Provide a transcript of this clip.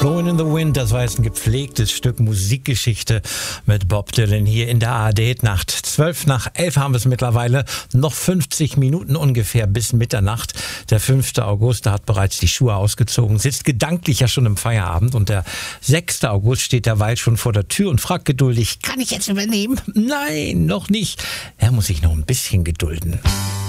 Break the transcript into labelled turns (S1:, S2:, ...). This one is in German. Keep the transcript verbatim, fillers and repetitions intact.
S1: Blowing in the Wind, das war jetzt ein gepflegtes Stück Musikgeschichte mit Bob Dylan hier in der A R D-Nacht. Zwölf nach elf haben wir es mittlerweile, noch fünfzig Minuten ungefähr bis Mitternacht. Der fünfte August, da hat bereits die Schuhe ausgezogen, sitzt gedanklich ja schon im Feierabend und der sechste August steht derweil schon vor der Tür und fragt geduldig, kann ich jetzt übernehmen? Nein, noch nicht. Er muss sich noch ein bisschen gedulden.